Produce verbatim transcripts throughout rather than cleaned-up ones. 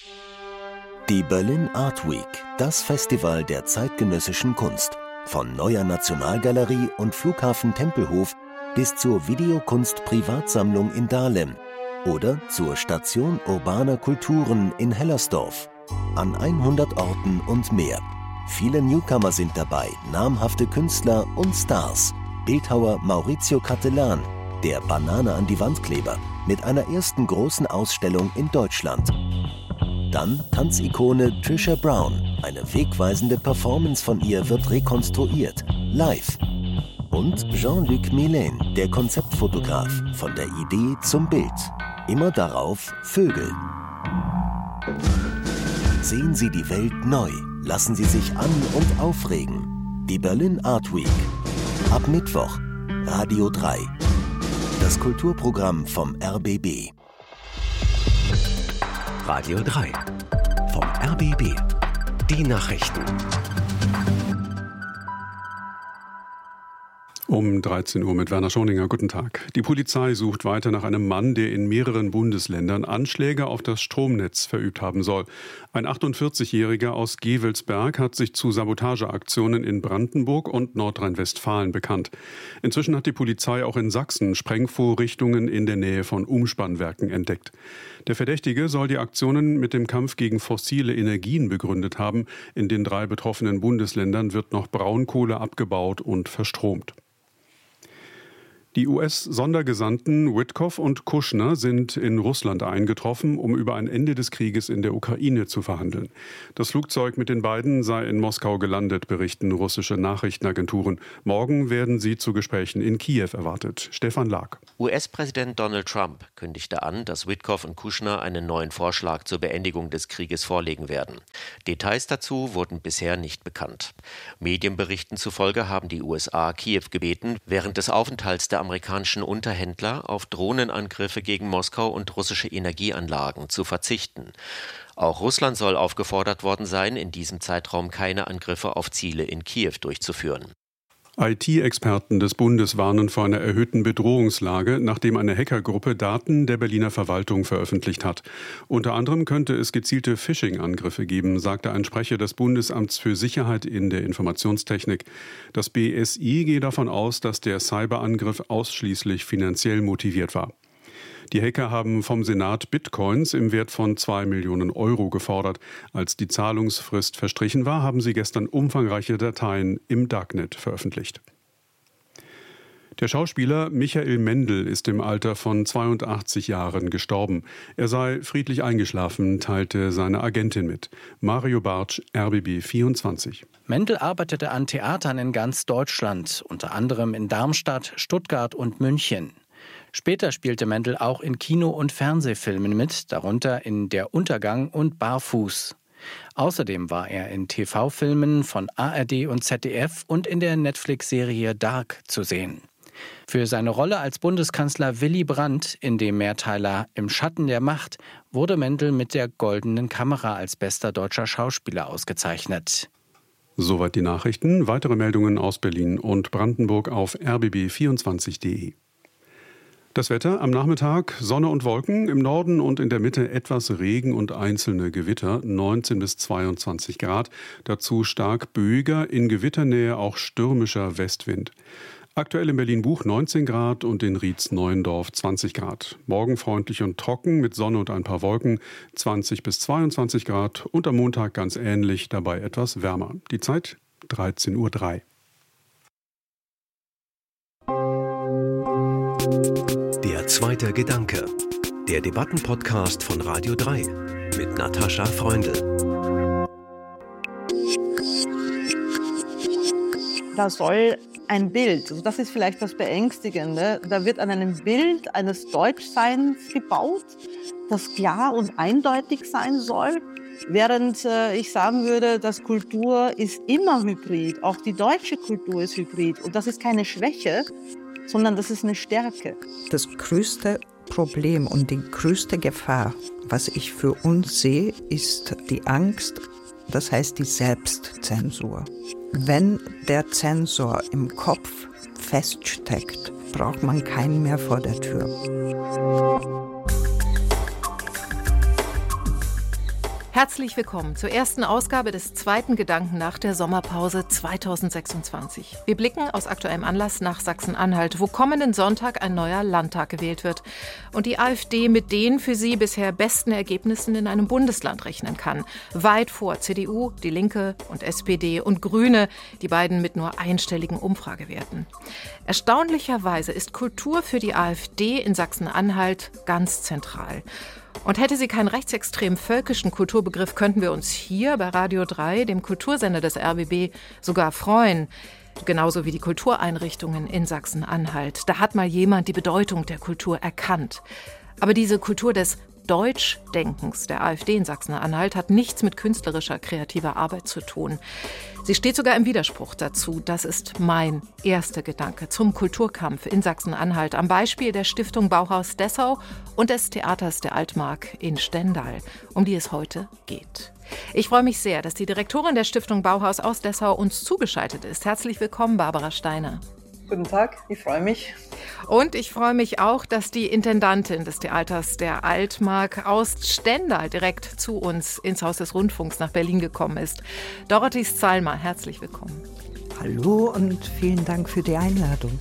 Die Berlin Art Week, das Festival der zeitgenössischen Kunst. Von Neuer Nationalgalerie und Flughafen Tempelhof bis zur Videokunst-Privatsammlung in Dahlem oder zur Station urbaner Kulturen in Hellersdorf. An hundert Orten und mehr. Viele Newcomer sind dabei, namhafte Künstler und Stars. Bildhauer Maurizio Cattelan, der Banane an die Wandkleber, mit einer ersten großen Ausstellung in Deutschland. Dann Tanzikone Trisha Brown. Eine wegweisende Performance von ihr wird rekonstruiert, live. Und Jean-Luc Millen, der Konzeptfotograf, von der Idee zum Bild. Immer darauf Vögel. Sehen Sie die Welt neu, lassen Sie sich an- und aufregen. Die Berlin Art Week. Ab Mittwoch, Radio drei. Das Kulturprogramm vom R B B. Radio drei. Vom R B B. Die Nachrichten. Um dreizehn Uhr mit Werner Schoninger. Guten Tag. Die Polizei sucht weiter nach einem Mann, der in mehreren Bundesländern Anschläge auf das Stromnetz verübt haben soll. Ein achtundvierzigjähriger aus Gevelsberg hat sich zu Sabotageaktionen in Brandenburg und Nordrhein-Westfalen bekannt. Inzwischen hat die Polizei auch in Sachsen Sprengvorrichtungen in der Nähe von Umspannwerken entdeckt. Der Verdächtige soll die Aktionen mit dem Kampf gegen fossile Energien begründet haben. In den drei betroffenen Bundesländern wird noch Braunkohle abgebaut und verstromt. Die U S-Sondergesandten Witkoff und Kushner sind in Russland eingetroffen, um über ein Ende des Krieges in der Ukraine zu verhandeln. Das Flugzeug mit den beiden sei in Moskau gelandet, berichten russische Nachrichtenagenturen. Morgen werden sie zu Gesprächen in Kiew erwartet. Stefan Lag. U S-Präsident Donald Trump kündigte an, dass Witkoff und Kushner einen neuen Vorschlag zur Beendigung des Krieges vorlegen werden. Details dazu wurden bisher nicht bekannt. Medienberichten zufolge haben die U S A Kiew gebeten, während des Aufenthalts der amerikanischen Unterhändler auf Drohnenangriffe gegen Moskau und russische Energieanlagen zu verzichten. Auch Russland soll aufgefordert worden sein, in diesem Zeitraum keine Angriffe auf Ziele in Kiew durchzuführen. I T-Experten des Bundes warnen vor einer erhöhten Bedrohungslage, nachdem eine Hackergruppe Daten der Berliner Verwaltung veröffentlicht hat. Unter anderem könnte es gezielte Phishing-Angriffe geben, sagte ein Sprecher des Bundesamts für Sicherheit in der Informationstechnik. Das B S I gehe davon aus, dass der Cyberangriff ausschließlich finanziell motiviert war. Die Hacker haben vom Senat Bitcoins im Wert von zwei Millionen Euro gefordert. Als die Zahlungsfrist verstrichen war, haben sie gestern umfangreiche Dateien im Darknet veröffentlicht. Der Schauspieler Michael Mendl ist im Alter von zweiundachtzig Jahren gestorben. Er sei friedlich eingeschlafen, teilte seine Agentin mit. Mario Bartsch, R B B vierundzwanzig. Mendl arbeitete an Theatern in ganz Deutschland, unter anderem in Darmstadt, Stuttgart und München. Später spielte Mendl auch in Kino- und Fernsehfilmen mit, darunter in Der Untergang und Barfuß. Außerdem war er in T V-Filmen von A R D und Z D F und in der Netflix-Serie Dark zu sehen. Für seine Rolle als Bundeskanzler Willy Brandt in dem Mehrteiler Im Schatten der Macht wurde Mendl mit der Goldenen Kamera als bester deutscher Schauspieler ausgezeichnet. Soweit die Nachrichten. Weitere Meldungen aus Berlin und Brandenburg auf r b b vierundzwanzig punkt d e. Das Wetter am Nachmittag Sonne und Wolken, im Norden und in der Mitte etwas Regen und einzelne Gewitter, neunzehn bis zweiundzwanzig Grad. Dazu stark böiger, in Gewitternähe auch stürmischer Westwind. Aktuell in Berlin-Buch neunzehn Grad und in Rietz-Neuendorf zwanzig Grad. Morgen freundlich und trocken mit Sonne und ein paar Wolken, zwanzig bis zweiundzwanzig Grad. Und am Montag ganz ähnlich, dabei etwas wärmer. Die Zeit dreizehn Uhr drei. Der zweite Gedanke. Der Debattenpodcast von Radio drei mit Natascha Freundl. Da soll ein Bild, also das ist vielleicht das Beängstigende, da wird an einem Bild eines Deutschseins gebaut, das klar und eindeutig sein soll, während äh, ich sagen würde, dass Kultur ist immer hybrid, auch die deutsche Kultur ist hybrid und das ist keine Schwäche, sondern das ist eine Stärke. Das größte Problem und die größte Gefahr, was ich für uns sehe, ist die Angst, das heißt die Selbstzensur. Wenn der Zensor im Kopf feststeckt, braucht man keinen mehr vor der Tür. Herzlich willkommen zur ersten Ausgabe des zweiten Gedanken nach der Sommerpause zweitausendsechsundzwanzig. Wir blicken aus aktuellem Anlass nach Sachsen-Anhalt, wo kommenden Sonntag ein neuer Landtag gewählt wird und die AfD mit den für sie bisher besten Ergebnissen in einem Bundesland rechnen kann. Weit vor C D U, Die Linke und S P D und Grüne, die beiden mit nur einstelligen Umfragewerten. Erstaunlicherweise ist Kultur für die AfD in Sachsen-Anhalt ganz zentral. Und hätte sie keinen rechtsextrem völkischen Kulturbegriff, könnten wir uns hier bei Radio drei, dem Kultursender des R B B, sogar freuen. Genauso wie die Kultureinrichtungen in Sachsen-Anhalt. Da hat mal jemand die Bedeutung der Kultur erkannt. Aber diese Kultur des Deutschdenkens der AfD in Sachsen-Anhalt hat nichts mit künstlerischer, kreativer Arbeit zu tun. Sie steht sogar im Widerspruch dazu. Das ist mein erster Gedanke zum Kulturkampf in Sachsen-Anhalt am Beispiel der Stiftung Bauhaus Dessau und des Theaters der Altmark in Stendal, um die es heute geht. Ich freue mich sehr, dass die Direktorin der Stiftung Bauhaus aus Dessau uns zugeschaltet ist. Herzlich willkommen, Barbara Steiner. Guten Tag, ich freue mich. Und ich freue mich auch, dass die Intendantin des Theaters der Altmark aus Stendal direkt zu uns ins Haus des Rundfunks nach Berlin gekommen ist. Dorothee Szalma, herzlich willkommen. Hallo und vielen Dank für die Einladung.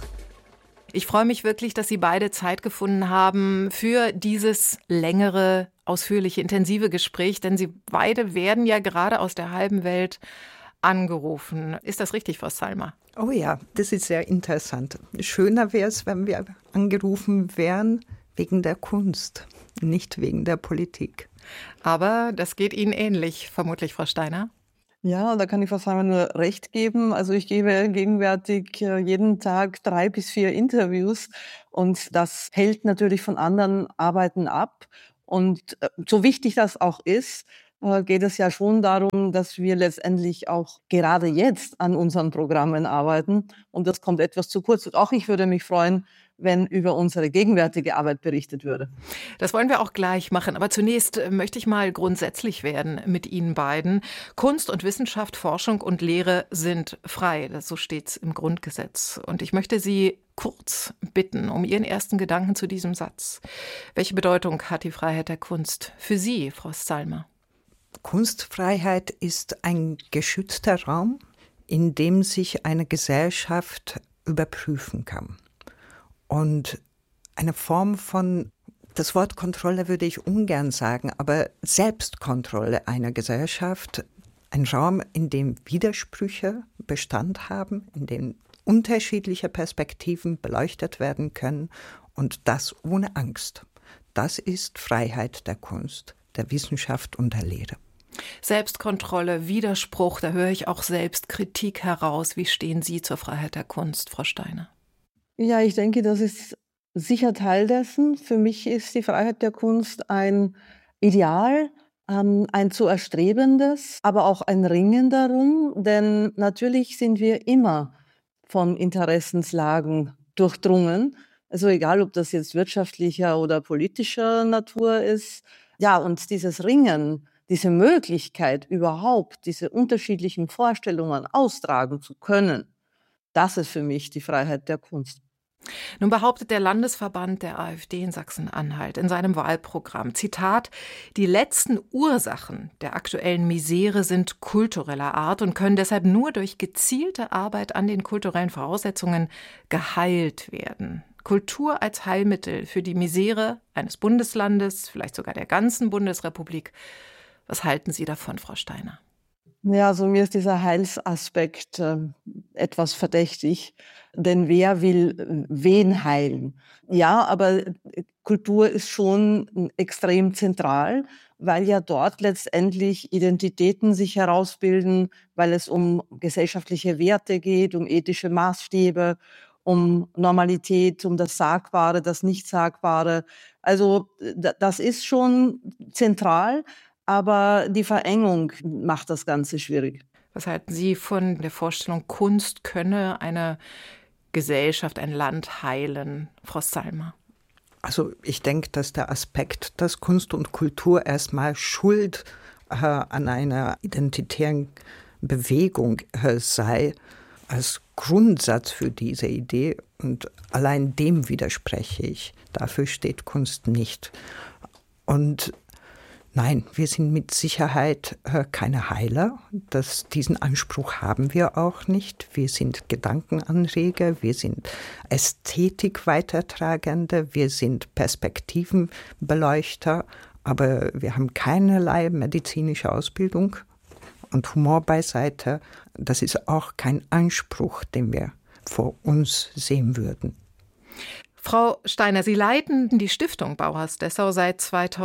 Ich freue mich wirklich, dass Sie beide Zeit gefunden haben für dieses längere, ausführliche, intensive Gespräch, denn Sie beide werden ja gerade aus der halben Welt angerufen. Ist das richtig, Frau Szalma? Oh ja, das ist sehr interessant. Schöner wäre es, wenn wir angerufen wären wegen der Kunst, nicht wegen der Politik. Aber das geht Ihnen ähnlich, vermutlich, Frau Steiner. Ja, da kann ich Frau Salmer nur recht geben. Also ich gebe gegenwärtig jeden Tag drei bis vier Interviews und das hält natürlich von anderen Arbeiten ab. Und so wichtig das auch ist, geht es ja schon darum, dass wir letztendlich auch gerade jetzt an unseren Programmen arbeiten. Und das kommt etwas zu kurz. Und auch ich würde mich freuen, wenn über unsere gegenwärtige Arbeit berichtet würde. Das wollen wir auch gleich machen. Aber zunächst möchte ich mal grundsätzlich werden mit Ihnen beiden. Kunst und Wissenschaft, Forschung und Lehre sind frei. Das, so steht es im Grundgesetz. Und ich möchte Sie kurz bitten um Ihren ersten Gedanken zu diesem Satz. Welche Bedeutung hat die Freiheit der Kunst für Sie, Frau Szalma? Kunstfreiheit ist ein geschützter Raum, in dem sich eine Gesellschaft überprüfen kann. Und eine Form von, das Wort Kontrolle würde ich ungern sagen, aber Selbstkontrolle einer Gesellschaft, ein Raum, in dem Widersprüche Bestand haben, in dem unterschiedliche Perspektiven beleuchtet werden können und das ohne Angst. Das ist Freiheit der Kunst, der Wissenschaft und der Lehre. Selbstkontrolle, Widerspruch, da höre ich auch Selbstkritik heraus. Wie stehen Sie zur Freiheit der Kunst, Frau Steiner? Ja, ich denke, das ist sicher Teil dessen. Für mich ist die Freiheit der Kunst ein Ideal, ähm, ein zu erstrebendes, aber auch ein Ringen darum. Denn natürlich sind wir immer von Interessenslagen durchdrungen. Also egal, ob das jetzt wirtschaftlicher oder politischer Natur ist. Ja, und dieses Ringen, diese Möglichkeit überhaupt, diese unterschiedlichen Vorstellungen austragen zu können, das ist für mich die Freiheit der Kunst. Nun behauptet der Landesverband der AfD in Sachsen-Anhalt in seinem Wahlprogramm, Zitat, die letzten Ursachen der aktuellen Misere sind kultureller Art und können deshalb nur durch gezielte Arbeit an den kulturellen Voraussetzungen geheilt werden. Kultur als Heilmittel für die Misere eines Bundeslandes, vielleicht sogar der ganzen Bundesrepublik. Was halten Sie davon, Frau Steiner? Ja, also mir ist dieser Heilsaspekt äh, etwas verdächtig, denn wer will wen heilen? Ja, aber Kultur ist schon extrem zentral, weil ja dort letztendlich Identitäten sich herausbilden, weil es um gesellschaftliche Werte geht, um ethische Maßstäbe, um Normalität, um das Sagbare, das Nicht-Sagbare. Also das ist schon zentral. Aber die Verengung macht das Ganze schwierig. Was halten Sie von der Vorstellung, Kunst könne eine Gesellschaft, ein Land heilen, Frau Szalma? Also ich denke, dass der Aspekt, dass Kunst und Kultur erstmal Schuld äh, an einer identitären Bewegung äh, sei, als Grundsatz für diese Idee. Und allein dem widerspreche ich. Dafür steht Kunst nicht. Und Nein, wir sind mit Sicherheit äh, keine Heiler. Das, diesen Anspruch haben wir auch nicht. Wir sind Gedankenanreger, wir sind Ästhetik-Weitertragende, wir sind Perspektivenbeleuchter, aber wir haben keinerlei medizinische Ausbildung. Und Humor beiseite, das ist auch kein Anspruch, den wir vor uns sehen würden. Frau Steiner, Sie leiten die Stiftung Bauhaus Dessau seit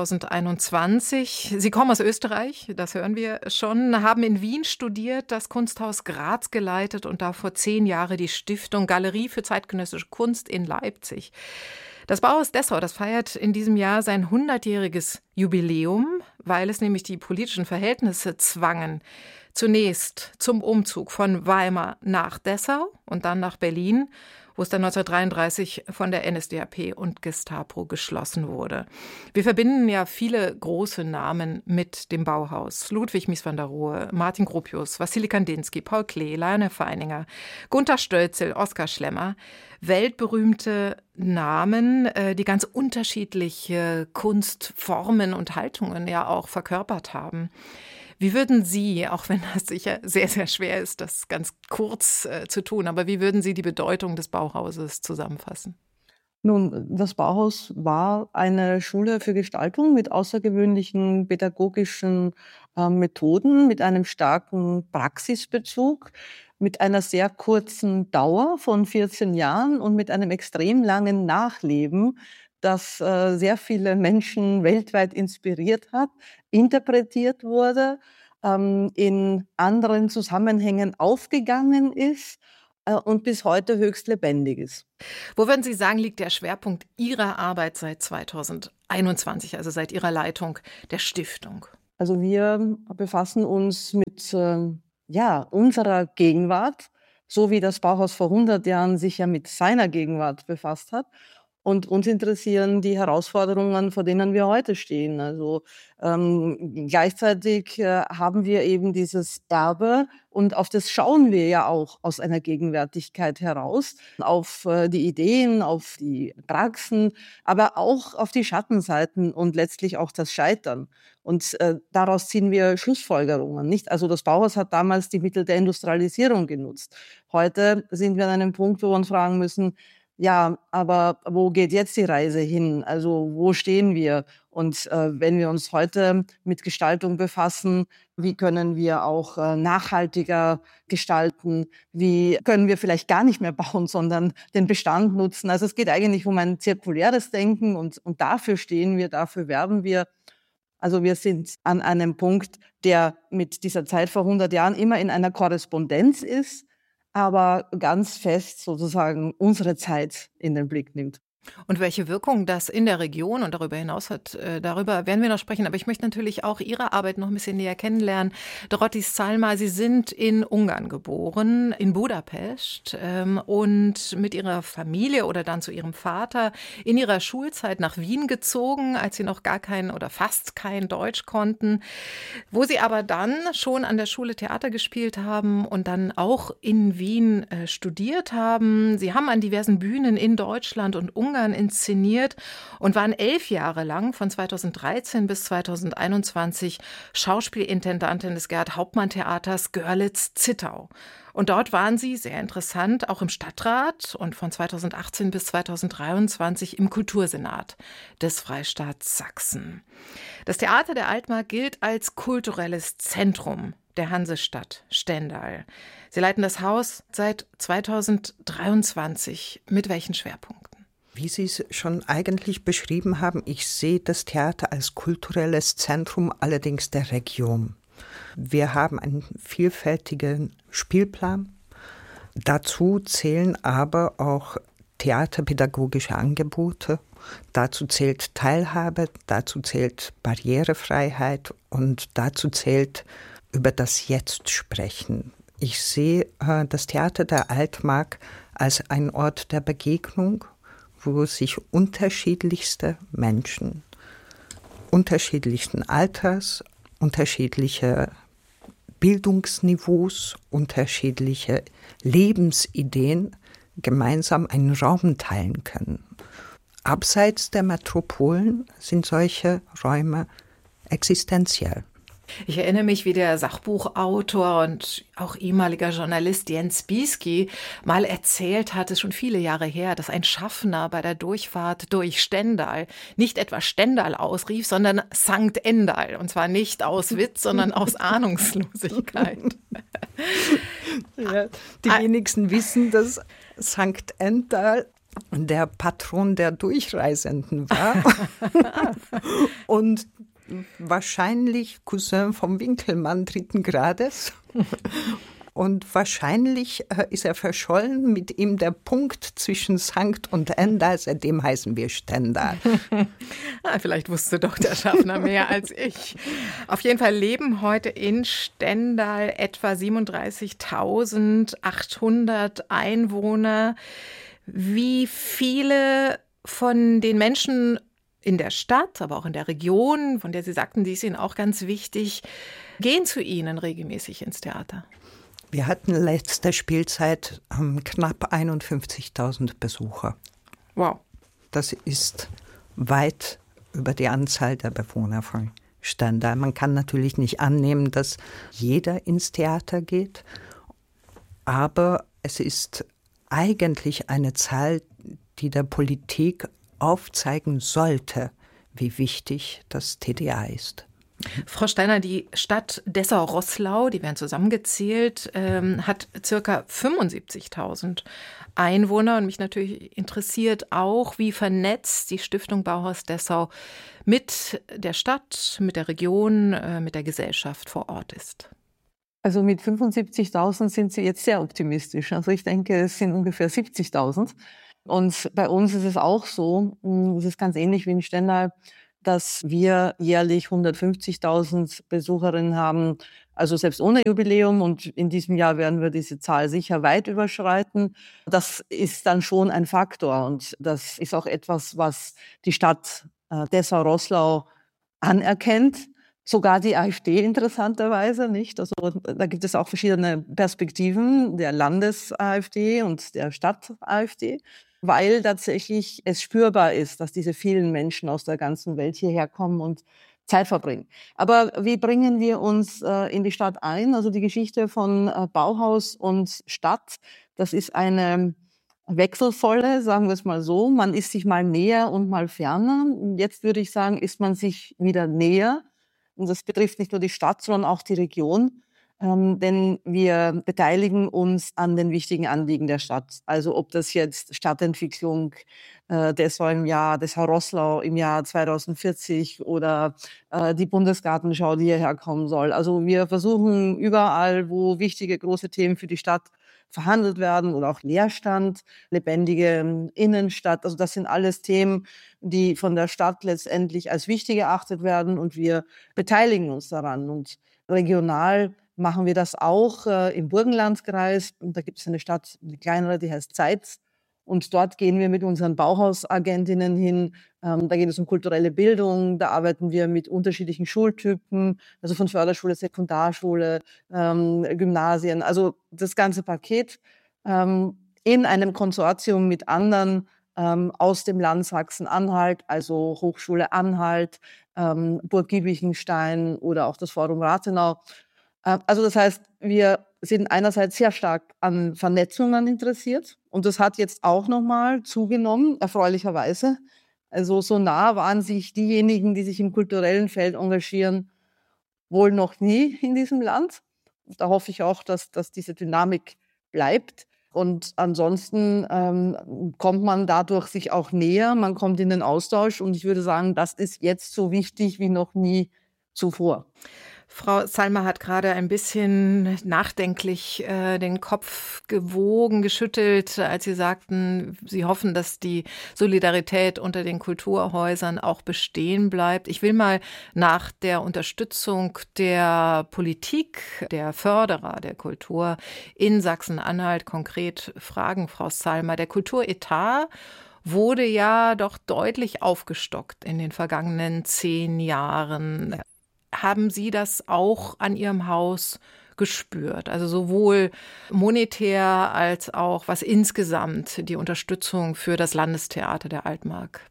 zweitausendeinundzwanzig. Sie kommen aus Österreich, das hören wir schon, haben in Wien studiert, das Kunsthaus Graz geleitet und da vor zehn Jahren die Stiftung Galerie für zeitgenössische Kunst in Leipzig. Das Bauhaus Dessau, das feiert in diesem Jahr sein hundertjähriges Jubiläum, weil es nämlich die politischen Verhältnisse zwangen. Zunächst zum Umzug von Weimar nach Dessau und dann nach Berlin, wo es dann neunzehnhundertdreiunddreißig von der N S D A P und Gestapo geschlossen wurde. Wir verbinden ja viele große Namen mit dem Bauhaus. Ludwig Mies van der Rohe, Martin Gropius, Wassily Kandinsky, Paul Klee, Lionel Feininger, Gunther Stölzl, Oskar Schlemmer. Weltberühmte Namen, die ganz unterschiedliche Kunstformen und Haltungen ja auch verkörpert haben. Wie würden Sie, auch wenn das sicher sehr, sehr schwer ist, das ganz kurz äh, zu tun, aber wie würden Sie die Bedeutung des Bauhauses zusammenfassen? Nun, das Bauhaus war eine Schule für Gestaltung mit außergewöhnlichen pädagogischen äh, Methoden, mit einem starken Praxisbezug, mit einer sehr kurzen Dauer von vierzehn Jahren und mit einem extrem langen Nachleben, das äh, sehr viele Menschen weltweit inspiriert hat, interpretiert wurde, ähm, in anderen Zusammenhängen aufgegangen ist äh, und bis heute höchst lebendig ist. Wo würden Sie sagen, liegt der Schwerpunkt Ihrer Arbeit seit zweitausendeinundzwanzig, also seit Ihrer Leitung der Stiftung? Also wir befassen uns mit äh, ja, unserer Gegenwart, so wie das Bauhaus vor hundert Jahren sich ja mit seiner Gegenwart befasst hat. Und uns interessieren die Herausforderungen, vor denen wir heute stehen. Also ähm, gleichzeitig äh, haben wir eben dieses Erbe und auf das schauen wir ja auch aus einer Gegenwärtigkeit heraus, auf äh, die Ideen, auf die Praxen, aber auch auf die Schattenseiten und letztlich auch das Scheitern. Und äh, daraus ziehen wir Schlussfolgerungen, nicht? Also das Bauhaus hat damals die Mittel der Industrialisierung genutzt. Heute sind wir an einem Punkt, wo wir uns fragen müssen, ja, aber wo geht jetzt die Reise hin? Also wo stehen wir? Und äh, wenn wir uns heute mit Gestaltung befassen, wie können wir auch äh, nachhaltiger gestalten? Wie können wir vielleicht gar nicht mehr bauen, sondern den Bestand nutzen? Also es geht eigentlich um ein zirkuläres Denken und, und dafür stehen wir, dafür werben wir. Also wir sind an einem Punkt, der mit dieser Zeit vor hundert Jahren immer in einer Korrespondenz ist, aber ganz fest sozusagen unsere Zeit in den Blick nimmt. Und welche Wirkung das in der Region und darüber hinaus hat, äh, darüber werden wir noch sprechen. Aber ich möchte natürlich auch Ihre Arbeit noch ein bisschen näher kennenlernen. Dorotti Szalma, Sie sind in Ungarn geboren, in Budapest ähm, und mit Ihrer Familie oder dann zu Ihrem Vater in Ihrer Schulzeit nach Wien gezogen, als Sie noch gar kein oder fast kein Deutsch konnten, wo Sie aber dann schon an der Schule Theater gespielt haben und dann auch in Wien äh, studiert haben. Sie haben an diversen Bühnen in Deutschland und Ungarn inszeniert und waren elf Jahre lang, von zweitausenddreizehn bis zweitausendeinundzwanzig, Schauspielintendantin des Gerhard-Hauptmann-Theaters Görlitz-Zittau. Und dort waren Sie, sehr interessant, auch im Stadtrat und von zweitausendachtzehn bis zweitausenddreiundzwanzig im Kultursenat des Freistaats Sachsen. Das Theater der Altmark gilt als kulturelles Zentrum der Hansestadt Stendal. Sie leiten das Haus seit zweitausenddreiundzwanzig. Mit welchen Schwerpunkten? Wie Sie es schon eigentlich beschrieben haben, ich sehe das Theater als kulturelles Zentrum, allerdings der Region. Wir haben einen vielfältigen Spielplan. Dazu zählen aber auch theaterpädagogische Angebote. Dazu zählt Teilhabe, dazu zählt Barrierefreiheit und dazu zählt über das Jetzt sprechen. Ich sehe äh, das Theater der Altmark als ein Ort der Begegnung, wo sich unterschiedlichste Menschen, unterschiedlichsten Alters, unterschiedliche Bildungsniveaus, unterschiedliche Lebensideen gemeinsam einen Raum teilen können. Abseits der Metropolen sind solche Räume existenziell. Ich erinnere mich, wie der Sachbuchautor und auch ehemaliger Journalist Jens Bieski mal erzählt hat, es ist schon viele Jahre her, dass ein Schaffner bei der Durchfahrt durch Stendal nicht etwa Stendal ausrief, sondern Sankt Endal. Und zwar nicht aus Witz, sondern aus Ahnungslosigkeit. Ja, die wenigsten wissen, dass Sankt Endal der Patron der Durchreisenden war. Und wahrscheinlich Cousin vom Winkelmann dritten Grades. Und wahrscheinlich ist er verschollen, mit ihm der Punkt zwischen Sankt und Endal, seitdem heißen wir Stendal. Ah, vielleicht wusste doch der Schaffner mehr als ich. Auf jeden Fall leben heute in Stendal etwa siebenunddreißigtausendachthundert Einwohner. Wie viele von den Menschen in der Stadt, aber auch in der Region, von der Sie sagten, die ist Ihnen auch ganz wichtig, gehen zu Ihnen regelmäßig ins Theater? Wir hatten letzte Spielzeit ähm, knapp einundfünfzigtausend Besucher. Wow. Das ist weit über die Anzahl der Bewohner von Stendal. Man kann natürlich nicht annehmen, dass jeder ins Theater geht, aber es ist eigentlich eine Zahl, die der Politik aufzeigen sollte, wie wichtig das T D A ist. Frau Steiner, die Stadt Dessau-Roßlau, die werden zusammengezählt, ähm, hat circa fünfundsiebzigtausend Einwohner. Und mich natürlich interessiert auch, wie vernetzt die Stiftung Bauhaus Dessau mit der Stadt, mit der Region, äh, mit der Gesellschaft vor Ort ist. Also mit fünfundsiebzigtausend sind Sie jetzt sehr optimistisch. Also ich denke, es sind ungefähr siebzigtausend. Und bei uns ist es auch so, es ist ganz ähnlich wie in Stendal, dass wir jährlich hundertfünfzigtausend Besucherinnen haben, also selbst ohne Jubiläum. Und in diesem Jahr werden wir diese Zahl sicher weit überschreiten. Das ist dann schon ein Faktor. Und das ist auch etwas, was die Stadt Dessau-Roßlau anerkennt. Sogar die AfD interessanterweise, nicht? Also da gibt es auch verschiedene Perspektiven der Landes-AfD und der Stadt-AfD, weil tatsächlich es spürbar ist, dass diese vielen Menschen aus der ganzen Welt hierher kommen und Zeit verbringen. Aber wie bringen wir uns äh, in die Stadt ein? Also die Geschichte von äh, Bauhaus und Stadt, das ist eine wechselvolle, sagen wir es mal so. Man ist sich mal näher und mal ferner. Jetzt würde ich sagen, ist man sich wieder näher. Und das betrifft nicht nur die Stadt, sondern auch die Region. Ähm, denn wir beteiligen uns an den wichtigen Anliegen der Stadt. Also ob das jetzt Stadtentwicklung äh, Dessau im Jahr, Dessau-Roßlau im Jahr zweitausendvierzig oder äh, die Bundesgartenschau, die hierher kommen soll. Also wir versuchen überall, wo wichtige große Themen für die Stadt verhandelt werden oder auch Leerstand, lebendige Innenstadt. Also das sind alles Themen, die von der Stadt letztendlich als wichtig erachtet werden und wir beteiligen uns daran. Und regional machen wir das auch äh, im Burgenlandkreis. Und da gibt es eine Stadt, eine kleinere, die heißt Zeitz. Und dort gehen wir mit unseren Bauhausagentinnen hin. Ähm, da geht es um kulturelle Bildung. Da arbeiten wir mit unterschiedlichen Schultypen, also von Förderschule, Sekundarschule, ähm, Gymnasien. Also das ganze Paket ähm, in einem Konsortium mit anderen ähm, aus dem Land Sachsen-Anhalt, also Hochschule Anhalt, ähm, Burg Giebichenstein oder auch das Forum Rathenau. Äh, also das heißt, wir sind einerseits sehr stark an Vernetzungen interessiert und das hat jetzt auch nochmal zugenommen, erfreulicherweise. Also so nah waren sich diejenigen, die sich im kulturellen Feld engagieren, wohl noch nie in diesem Land. Da hoffe ich auch, dass, dass diese Dynamik bleibt. Und ansonsten ähm, kommt man dadurch sich auch näher, man kommt in den Austausch und ich würde sagen, das ist jetzt so wichtig wie noch nie zuvor. Frau Salma hat gerade ein bisschen nachdenklich äh, den Kopf gewogen, geschüttelt, als Sie sagten, Sie hoffen, dass die Solidarität unter den Kulturhäusern auch bestehen bleibt. Ich will mal nach der Unterstützung der Politik, der Förderer der Kultur in Sachsen-Anhalt konkret fragen, Frau Salma. Der Kulturetat wurde ja doch deutlich aufgestockt in den vergangenen zehn Jahren. Haben Sie das auch an Ihrem Haus gespürt? Also sowohl monetär als auch was insgesamt die Unterstützung für das Landestheater der Altmark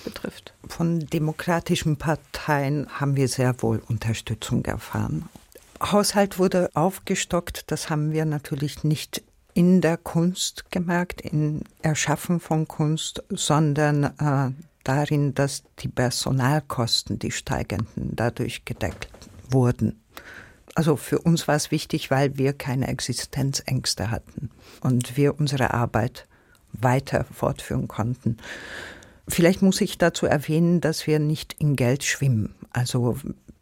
betrifft? Von demokratischen Parteien haben wir sehr wohl Unterstützung erfahren. Haushalt wurde aufgestockt, das haben wir natürlich nicht in der Kunst gemerkt, im Erschaffen von Kunst, sondern äh, darin, dass die Personalkosten, die steigenden, dadurch gedeckt wurden. Also für uns war es wichtig, weil wir keine Existenzängste hatten und wir unsere Arbeit weiter fortführen konnten. Vielleicht muss ich dazu erwähnen, dass wir nicht in Geld schwimmen. Also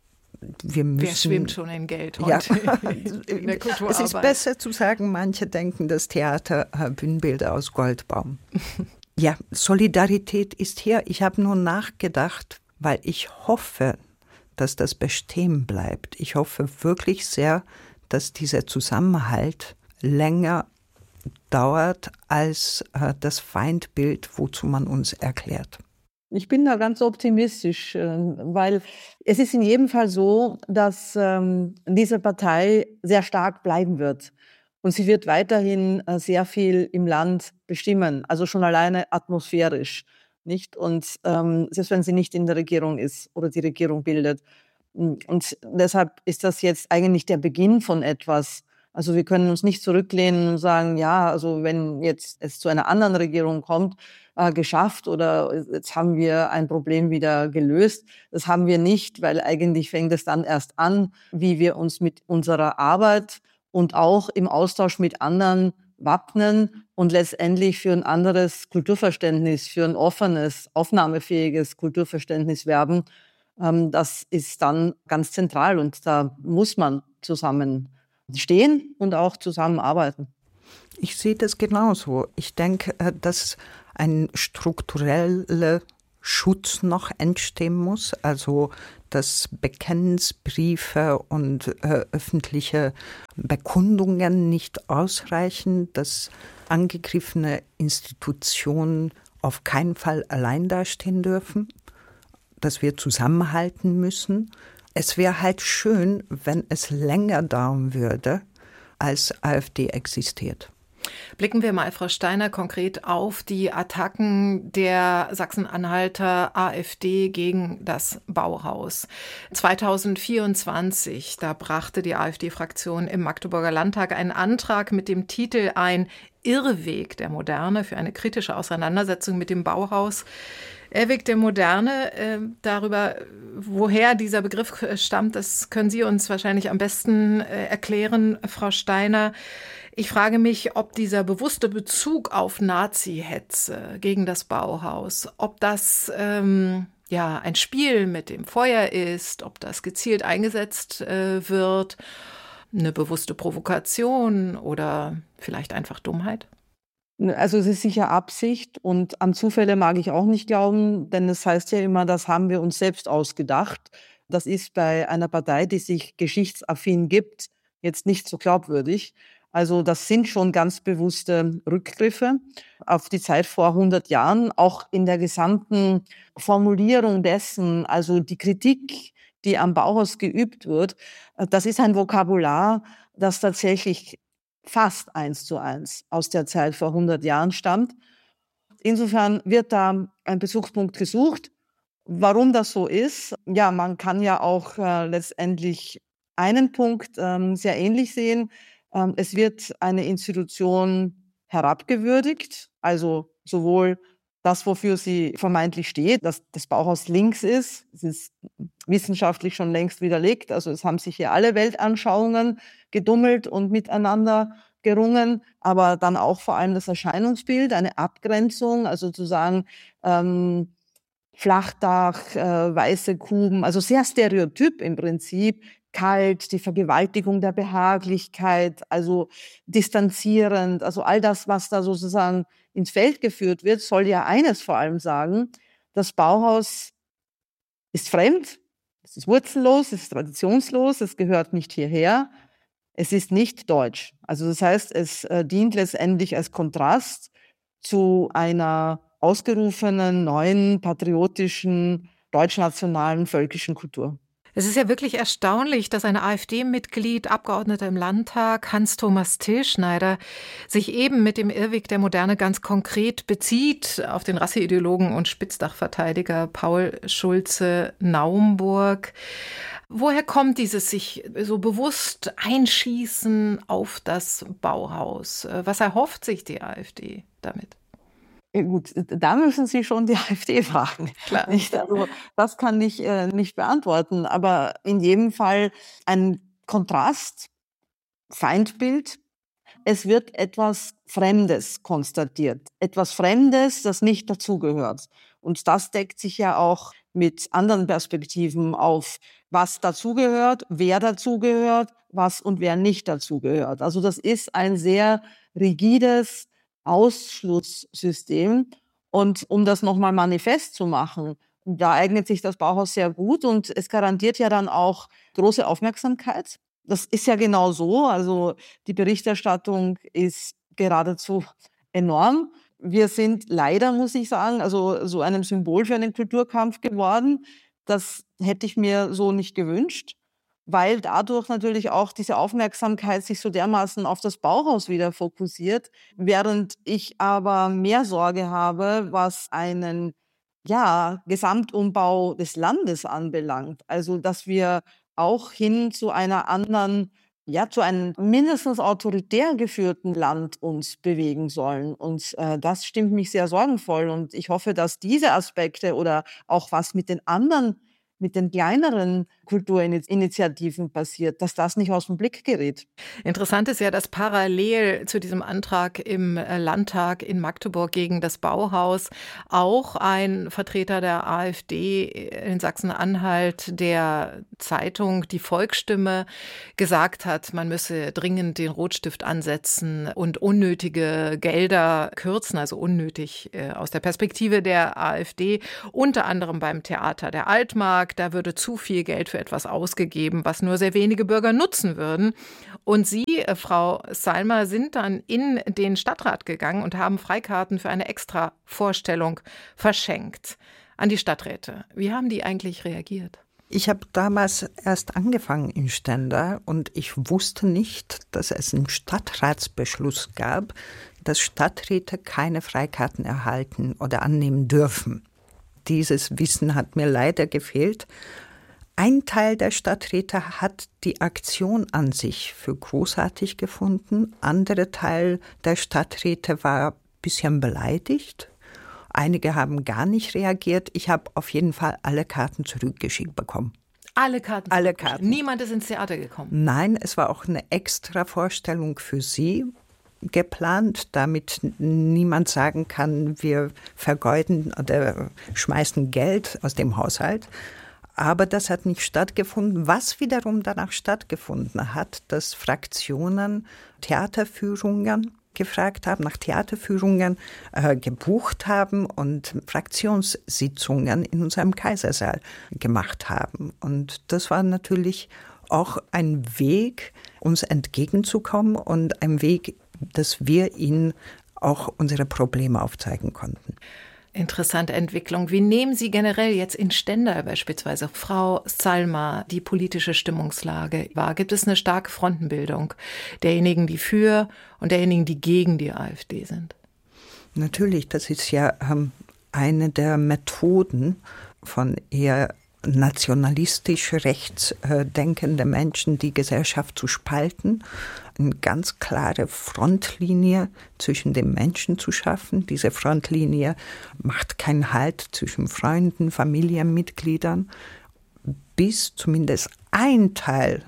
wir müssen, Wer schwimmt schon in Geld heute ja, in der Kulturarbeit? Es ist besser zu sagen, manche denken, das Theater Bühnenbilder aus Gold bauen. Ja, Solidarität ist hier. Ich habe nur nachgedacht, weil ich hoffe, dass das bestehen bleibt. Ich hoffe wirklich sehr, dass dieser Zusammenhalt länger dauert als äh, das Feindbild, wozu man uns erklärt. Ich bin da ganz optimistisch, weil es ist in jedem Fall so, dass ähm, diese Partei sehr stark bleiben wird. Und sie wird weiterhin äh, sehr viel im Land bestimmen, also schon alleine atmosphärisch, nicht? Und ähm, selbst wenn sie nicht in der Regierung ist oder die Regierung bildet. Und deshalb ist das jetzt eigentlich der Beginn von etwas. Also wir können uns nicht zurücklehnen und sagen, ja, also wenn jetzt es zu einer anderen Regierung kommt, äh, geschafft oder jetzt haben wir ein Problem wieder gelöst. Das haben wir nicht, weil eigentlich fängt es dann erst an, wie wir uns mit unserer Arbeit und auch im Austausch mit anderen wappnen und letztendlich für ein anderes Kulturverständnis, für ein offenes, aufnahmefähiges Kulturverständnis werben. Ähm, das ist dann ganz zentral und da muss man zusammen stehen und auch zusammenarbeiten. Ich sehe das genauso. Ich denke, dass ein struktureller Schutz noch entstehen muss, also dass Bekenntnisbriefe und äh, öffentliche Bekundungen nicht ausreichen, dass angegriffene Institutionen auf keinen Fall allein dastehen dürfen, dass wir zusammenhalten müssen. Es wäre halt schön, wenn es länger dauern würde, als AfD existiert. Blicken wir mal, Frau Steiner, konkret auf die Attacken der Sachsen-Anhalter AfD gegen das Bauhaus. zweitausendvierundzwanzig, da brachte die AfD-Fraktion im Magdeburger Landtag einen Antrag mit dem Titel Ein Irrweg der Moderne für eine kritische Auseinandersetzung mit dem Bauhaus. Irrweg der Moderne, äh, darüber, woher dieser Begriff stammt, das können Sie uns wahrscheinlich am besten äh, erklären, Frau Steiner. Ich frage mich, ob dieser bewusste Bezug auf Nazi-Hetze gegen das Bauhaus, ob das ähm, ja ein Spiel mit dem Feuer ist, ob das gezielt eingesetzt äh, wird, eine bewusste Provokation oder vielleicht einfach Dummheit? Also es ist sicher Absicht und an Zufälle mag ich auch nicht glauben, denn es heißt ja immer, das haben wir uns selbst ausgedacht. Das ist bei einer Partei, die sich geschichtsaffin gibt, jetzt nicht so glaubwürdig. Also das sind schon ganz bewusste Rückgriffe auf die Zeit vor hundert Jahren, auch in der gesamten Formulierung dessen, also die Kritik, die am Bauhaus geübt wird, das ist ein Vokabular, das tatsächlich fast eins zu eins aus der Zeit vor hundert Jahren stammt. Insofern wird da ein Bezugspunkt gesucht. Warum das so ist? Ja, man kann ja auch äh, letztendlich einen Punkt ähm, sehr ähnlich sehen. Ähm, es wird eine Institution herabgewürdigt, also sowohl das, wofür sie vermeintlich steht, dass das Bauhaus links ist. Es ist wissenschaftlich schon längst widerlegt. Also es haben sich hier alle Weltanschauungen gedummelt und miteinander gerungen, aber dann auch vor allem das Erscheinungsbild, eine Abgrenzung, also zu sagen, ähm, Flachdach, äh, weiße Kuben, also sehr stereotyp im Prinzip, kalt, die Vergewaltigung der Behaglichkeit, also distanzierend, also all das, was da sozusagen ins Feld geführt wird, soll ja eines vor allem sagen: Das Bauhaus ist fremd, es ist wurzellos, es ist traditionslos, es gehört nicht hierher, es ist nicht deutsch. Also das heißt, es äh, dient letztendlich als Kontrast zu einer ausgerufenen, neuen, patriotischen, deutschnationalen, völkischen Kultur. Es ist ja wirklich erstaunlich, dass ein AfD-Mitglied, Abgeordneter im Landtag, Hans-Thomas Tillschneider, sich eben mit dem Irrweg der Moderne ganz konkret bezieht auf den Rasseideologen und Spitzdachverteidiger Paul Schulze-Naumburg. Woher kommt dieses sich so bewusst einschießen auf das Bauhaus? Was erhofft sich die AfD damit? Gut, da müssen Sie schon die AfD fragen. Klar. Nicht? Also, das kann ich äh, nicht beantworten. Aber in jedem Fall ein Kontrast, Feindbild. Es wird etwas Fremdes konstatiert. Etwas Fremdes, das nicht dazugehört. Und das deckt sich ja auch mit anderen Perspektiven auf, was dazugehört, wer dazugehört, was und wer nicht dazugehört. Also das ist ein sehr rigides Ausschlusssystem. Und um das nochmal manifest zu machen, da eignet sich das Bauhaus sehr gut und es garantiert ja dann auch große Aufmerksamkeit. Das ist ja genau so. Also die Berichterstattung ist geradezu enorm. Wir sind leider, muss ich sagen, also so einem Symbol für einen Kulturkampf geworden. Das hätte ich mir so nicht gewünscht, weil dadurch natürlich auch diese Aufmerksamkeit sich so dermaßen auf das Bauhaus wieder fokussiert, während ich aber mehr Sorge habe, was einen ja, Gesamtumbau des Landes anbelangt. Also, dass wir auch hin zu einer anderen, ja, zu einem mindestens autoritär geführten Land uns bewegen sollen. Und äh, das stimmt mich sehr sorgenvoll. Und ich hoffe, dass diese Aspekte oder auch was mit den anderen, mit den kleineren Kulturinitiativen passiert, dass das nicht aus dem Blick gerät. Interessant ist ja, dass parallel zu diesem Antrag im Landtag in Magdeburg gegen das Bauhaus auch ein Vertreter der AfD in Sachsen-Anhalt der Zeitung Die Volksstimme gesagt hat, man müsse dringend den Rotstift ansetzen und unnötige Gelder kürzen, also unnötig aus der Perspektive der AfD, unter anderem beim Theater der Altmark. Da würde zu viel Geld für etwas ausgegeben, was nur sehr wenige Bürger nutzen würden. Und Sie, Frau Salmer, sind dann in den Stadtrat gegangen und haben Freikarten für eine Extra-Vorstellung verschenkt an die Stadträte. Wie haben die eigentlich reagiert? Ich habe damals erst angefangen in Stendal und ich wusste nicht, dass es einen Stadtratsbeschluss gab, dass Stadträte keine Freikarten erhalten oder annehmen dürfen. Dieses Wissen hat mir leider gefehlt. Ein Teil der Stadträte hat die Aktion an sich für großartig gefunden. Andere Teil der Stadträte war ein bisschen beleidigt. Einige haben gar nicht reagiert. Ich habe auf jeden Fall alle Karten zurückgeschickt bekommen. Alle Karten? Alle Karten. Niemand ist ins Theater gekommen? Nein, es war auch eine extra Vorstellung für Sie geplant, damit niemand sagen kann, wir vergeuden oder schmeißen Geld aus dem Haushalt. Aber das hat nicht stattgefunden. Was wiederum danach stattgefunden hat, dass Fraktionen Theaterführungen gefragt haben, nach Theaterführungen äh, gebucht haben und Fraktionssitzungen in unserem Kaisersaal gemacht haben. Und das war natürlich auch ein Weg, uns entgegenzukommen und ein Weg, dass wir ihnen auch unsere Probleme aufzeigen konnten. Interessante Entwicklung. Wie nehmen Sie generell jetzt in Stendal beispielsweise, Frau Salmer, die politische Stimmungslage wahr? Gibt es eine starke Frontenbildung derjenigen, die für und derjenigen, die gegen die AfD sind? Natürlich, das ist ja ähm, eine der Methoden von eher nationalistisch rechts äh, denkende Menschen, die Gesellschaft zu spalten, eine ganz klare Frontlinie zwischen den Menschen zu schaffen. Diese Frontlinie macht keinen Halt zwischen Freunden, Familienmitgliedern, bis zumindest ein Teil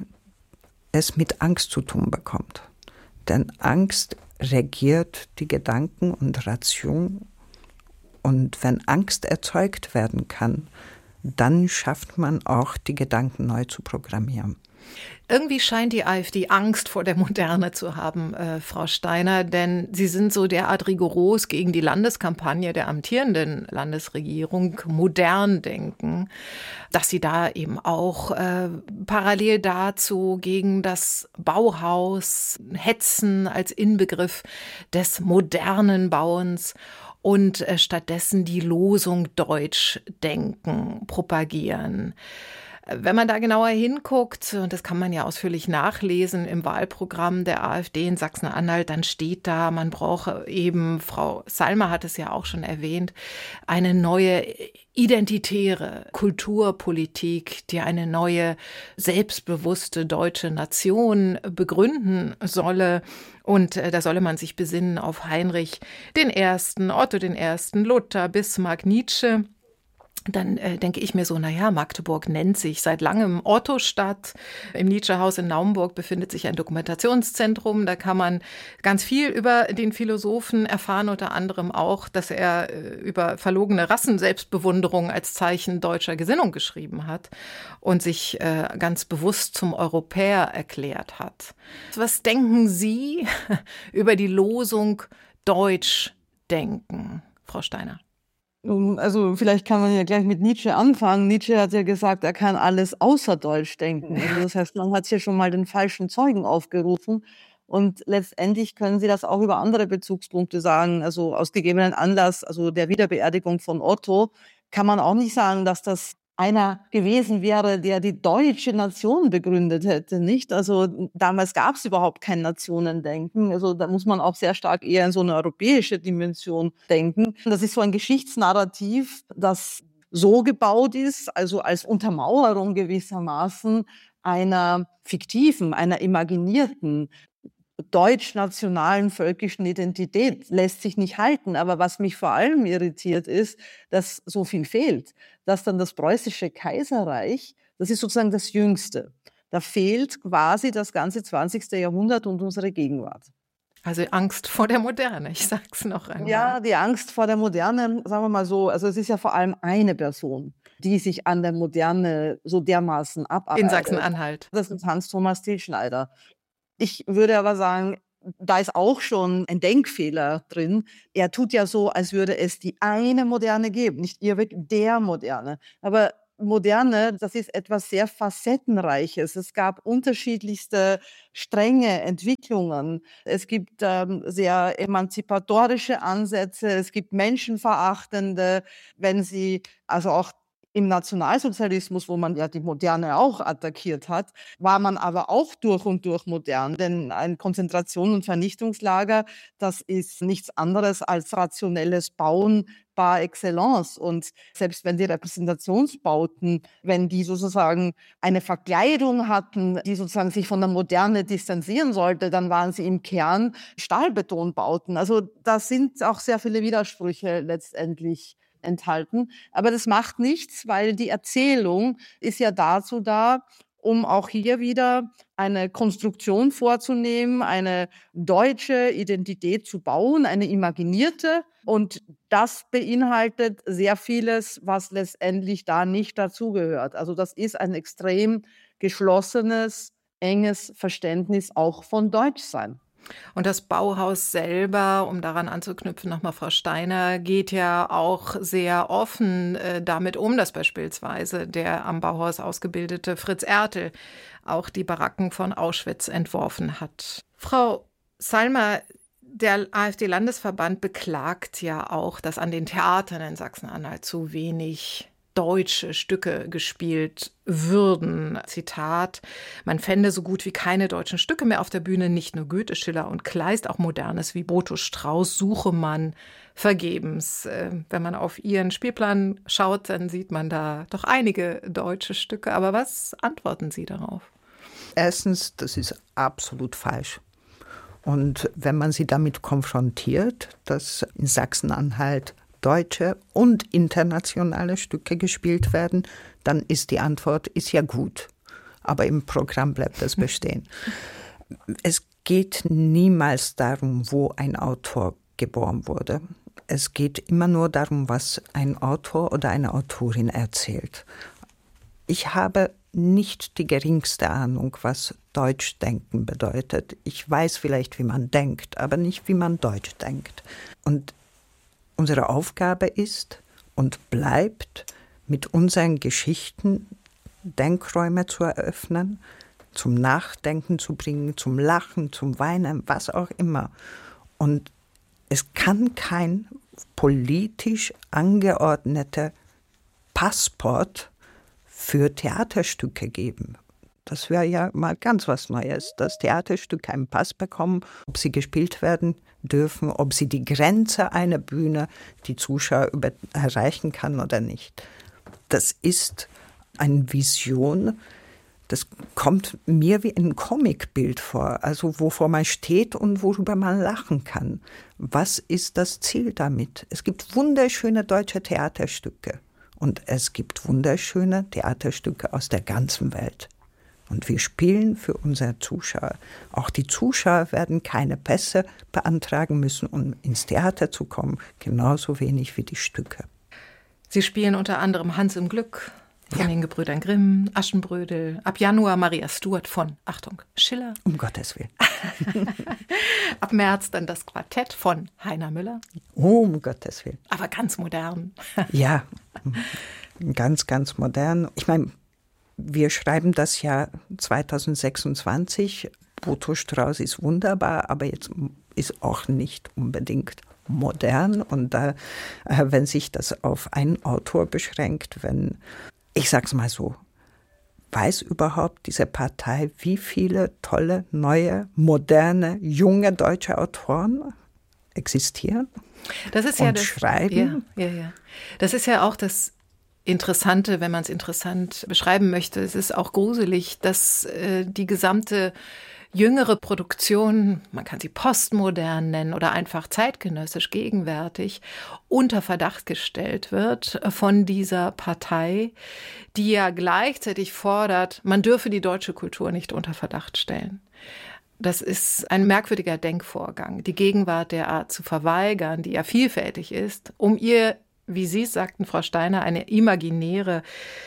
es mit Angst zu tun bekommt. Denn Angst regiert die Gedanken und Ration. Und wenn Angst erzeugt werden kann, dann schafft man auch, die Gedanken neu zu programmieren. Irgendwie scheint die AfD Angst vor der Moderne zu haben, äh, Frau Steiner, denn Sie sind so derart rigoros gegen die Landeskampagne der amtierenden Landesregierung, modern denken, dass Sie da eben auch äh, parallel dazu gegen das Bauhaus hetzen als Inbegriff des modernen Bauens und äh, stattdessen die Losung Deutsch denken propagieren. Wenn man da genauer hinguckt, und das kann man ja ausführlich nachlesen im Wahlprogramm der AfD in Sachsen-Anhalt, dann steht da, man brauche eben, Frau Salma hat es ja auch schon erwähnt, eine neue identitäre Kulturpolitik, die eine neue, selbstbewusste deutsche Nation begründen solle. Und äh, da solle man sich besinnen auf Heinrich den Ersten, Otto den Ersten, Luther, Bismarck, Nietzsche. Dann äh, denke ich mir so, naja, Magdeburg nennt sich seit langem Otto-Stadt. Im Nietzsche-Haus in Naumburg befindet sich ein Dokumentationszentrum. Da kann man ganz viel über den Philosophen erfahren, unter anderem auch, dass er äh, über verlogene Rassenselbstbewunderung als Zeichen deutscher Gesinnung geschrieben hat und sich äh, ganz bewusst zum Europäer erklärt hat. Was denken Sie über die Losung Deutsch denken, Frau Steiner? Also vielleicht kann man ja gleich mit Nietzsche anfangen. Nietzsche hat ja gesagt, er kann alles außer Deutsch denken. Also das heißt, man hat hier schon mal den falschen Zeugen aufgerufen. Und letztendlich können Sie das auch über andere Bezugspunkte sagen. Also aus gegebenen Anlass, also der Wiederbeerdigung von Otto, kann man auch nicht sagen, dass das einer gewesen wäre, der die deutsche Nation begründet hätte, nicht? Also damals gab es überhaupt kein Nationendenken. Also da muss man auch sehr stark eher in so eine europäische Dimension denken. Das ist so ein Geschichtsnarrativ, das so gebaut ist, also als Untermauerung gewissermaßen einer fiktiven, einer imaginierten deutsch-nationalen völkischen Identität, lässt sich nicht halten. Aber was mich vor allem irritiert ist, dass so viel fehlt, dass dann das preußische Kaiserreich, das ist sozusagen das Jüngste. Da fehlt quasi das ganze zwanzigste Jahrhundert und unsere Gegenwart. Also Angst vor der Moderne, ich sag's noch einmal. Ja, die Angst vor der Moderne, sagen wir mal so, also es ist ja vor allem eine Person, die sich an der Moderne so dermaßen abarbeitet. In Sachsen-Anhalt. Das ist Hans-Thomas Tilschneider. Ich würde aber sagen, da ist auch schon ein Denkfehler drin. Er tut ja so, als würde es die eine Moderne geben, nicht Irrweg, der Moderne. Aber Moderne, das ist etwas sehr Facettenreiches. Es gab unterschiedlichste strenge Entwicklungen. Es gibt ähm, sehr emanzipatorische Ansätze, es gibt menschenverachtende, wenn Sie also auch im Nationalsozialismus, wo man ja die Moderne auch attackiert hat, war man aber auch durch und durch modern. Denn ein Konzentration- und Vernichtungslager, das ist nichts anderes als rationelles Bauen par excellence. Und selbst wenn die Repräsentationsbauten, wenn die sozusagen eine Verkleidung hatten, die sozusagen sich von der Moderne distanzieren sollte, dann waren sie im Kern Stahlbetonbauten. Also da sind auch sehr viele Widersprüche letztendlich enthalten. Aber das macht nichts, weil die Erzählung ist ja dazu da, um auch hier wieder eine Konstruktion vorzunehmen, eine deutsche Identität zu bauen, eine imaginierte. Und das beinhaltet sehr vieles, was letztendlich da nicht dazugehört. Also das ist ein extrem geschlossenes, enges Verständnis auch von Deutschsein. Und das Bauhaus selber, um daran anzuknüpfen, nochmal Frau Steiner, geht ja auch sehr offen äh, damit um, dass beispielsweise der am Bauhaus ausgebildete Fritz Ertl auch die Baracken von Auschwitz entworfen hat. Frau Salma, der AfD-Landesverband beklagt ja auch, dass an den Theatern in Sachsen-Anhalt zu wenig deutsche Stücke gespielt würden. Zitat: Man fände so gut wie keine deutschen Stücke mehr auf der Bühne, nicht nur Goethe, Schiller und Kleist, auch Modernes wie Boto Strauß suche man vergebens. Wenn man auf Ihren Spielplan schaut, dann sieht man da doch einige deutsche Stücke. Aber was antworten Sie darauf? Erstens, das ist absolut falsch. Und wenn man sie damit konfrontiert, dass in Sachsen-Anhalt deutsche und internationale Stücke gespielt werden, dann ist die Antwort, ist ja gut. Aber im Programm bleibt das bestehen. Es geht niemals darum, wo ein Autor geboren wurde. Es geht immer nur darum, was ein Autor oder eine Autorin erzählt. Ich habe nicht die geringste Ahnung, was Deutschdenken bedeutet. Ich weiß vielleicht, wie man denkt, aber nicht, wie man Deutsch denkt. Und unsere Aufgabe ist und bleibt, mit unseren Geschichten Denkräume zu eröffnen, zum Nachdenken zu bringen, zum Lachen, zum Weinen, was auch immer. Und es kann kein politisch angeordneter Passport für Theaterstücke geben. Das wäre ja mal ganz was Neues, dass Theaterstücke einen Pass bekommen, ob sie gespielt werden dürfen, ob sie die Grenze einer Bühne, die Zuschauer über erreichen kann oder nicht. Das ist eine Vision, das kommt mir wie ein Comicbild vor, also wovor man steht und worüber man lachen kann. Was ist das Ziel damit? Es gibt wunderschöne deutsche Theaterstücke und es gibt wunderschöne Theaterstücke aus der ganzen Welt. Und wir spielen für unsere Zuschauer. Auch die Zuschauer werden keine Pässe beantragen müssen, um ins Theater zu kommen, genauso wenig wie die Stücke. Sie spielen unter anderem Hans im Glück von ja. den Gebrüdern Grimm, Aschenbrödel, ab Januar Maria Stuart von, Achtung, Schiller. Um Gottes Willen. Ab März dann das Quartett von Heiner Müller. Oh, um Gottes Willen. Aber ganz modern. Ja, ganz, ganz modern. Ich meine, wir schreiben das Jahr zwanzig sechsundzwanzig. Boto Strauß ist wunderbar, aber jetzt ist auch nicht unbedingt modern. Und da, wenn sich das auf einen Autor beschränkt, wenn, ich sag's mal so, weiß überhaupt diese Partei, wie viele tolle, neue, moderne, junge deutsche Autoren existieren das ist und ja das, schreiben? Ja, ja, ja. Das ist ja auch das Interessante, wenn man es interessant beschreiben möchte. Es ist auch gruselig, dass äh, die gesamte jüngere Produktion, man kann sie postmodern nennen oder einfach zeitgenössisch gegenwärtig, unter Verdacht gestellt wird von dieser Partei, die ja gleichzeitig fordert, man dürfe die deutsche Kultur nicht unter Verdacht stellen. Das ist ein merkwürdiger Denkvorgang, die Gegenwart derart zu verweigern, die ja vielfältig ist, um ihr, wie Sie es sagten, Frau Steiner, eine imaginäre,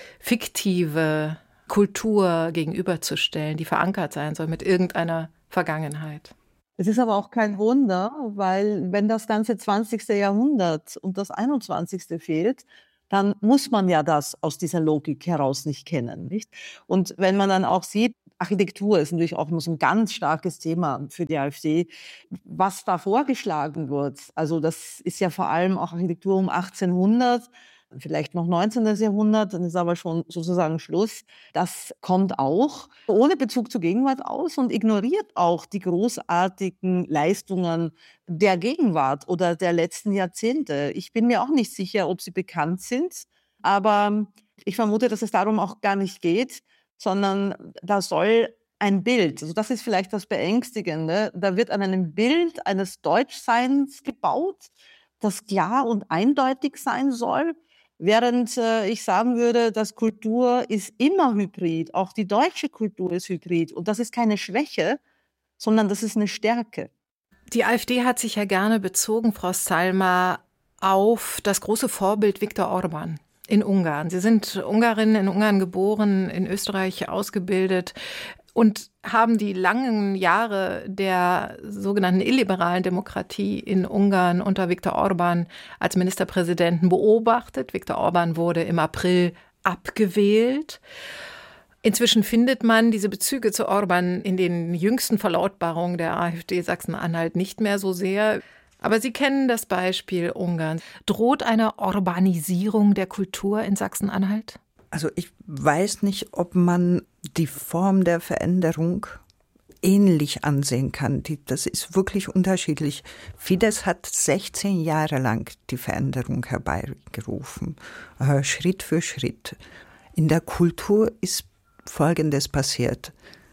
fiktive Kultur gegenüberzustellen, die verankert sein soll mit irgendeiner Vergangenheit. Es ist aber auch kein Wunder, weil wenn das ganze zwanzigste Jahrhundert und das einundzwanzigste fehlt, dann muss man ja das aus dieser Logik heraus nicht kennen, nicht? Und wenn man dann auch sieht, Architektur ist natürlich auch ein ganz starkes Thema für die AfD, was da vorgeschlagen wird. Also das ist ja vor allem auch Architektur um achtzehnhundert, vielleicht noch neunzehnten Jahrhundert, dann ist aber schon sozusagen Schluss. Das kommt auch ohne Bezug zur Gegenwart aus und ignoriert auch die großartigen Leistungen der Gegenwart oder der letzten Jahrzehnte. Ich bin mir auch nicht sicher, ob sie bekannt sind, aber ich vermute, dass es darum auch gar nicht geht, sondern da soll ein Bild, also das ist vielleicht das Beängstigende, da wird an einem Bild eines Deutschseins gebaut, das klar und eindeutig sein soll, während äh, ich sagen würde, dass Kultur ist immer hybrid, auch die deutsche Kultur ist hybrid und das ist keine Schwäche, sondern das ist eine Stärke. Die AfD hat sich ja gerne bezogen, Frau Salma, auf das große Vorbild Viktor Orbán in Ungarn. Sie sind Ungarin, in Ungarn geboren, in Österreich ausgebildet und haben die langen Jahre der sogenannten illiberalen Demokratie in Ungarn unter Viktor Orbán als Ministerpräsidenten beobachtet. Viktor Orbán wurde im April abgewählt. Inzwischen findet man diese Bezüge zu Orbán in den jüngsten Verlautbarungen der AfD Sachsen-Anhalt nicht mehr so sehr. Aber Sie kennen das Beispiel Ungarn. Droht eine Orbanisierung der Kultur in Sachsen-Anhalt? Also ich weiß nicht, ob man die Form der Veränderung ähnlich ansehen kann. Die, das ist wirklich unterschiedlich. Fidesz hat sechzehn Jahre lang die Veränderung herbeigerufen, äh, Schritt für Schritt. In der Kultur ist Folgendes passiert.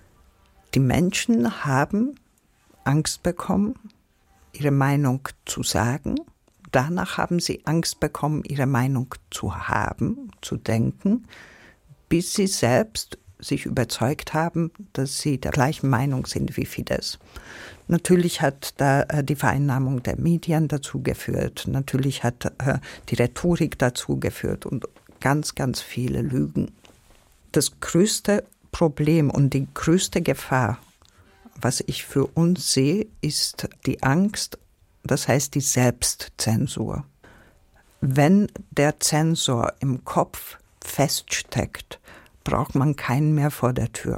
Die Menschen haben Angst bekommen, ihre Meinung zu sagen. Danach haben sie Angst bekommen, ihre Meinung zu haben, zu denken, bis sie selbst sich überzeugt haben, dass sie der gleichen Meinung sind wie Fidesz. Natürlich hat da die Vereinnahmung der Medien dazu geführt, natürlich hat die Rhetorik dazu geführt und ganz, ganz viele Lügen. Das größte Problem und die größte Gefahr, was ich für uns sehe, ist die Angst, das heißt die Selbstzensur. Wenn der Zensor im Kopf feststeckt, braucht man keinen mehr vor der Tür.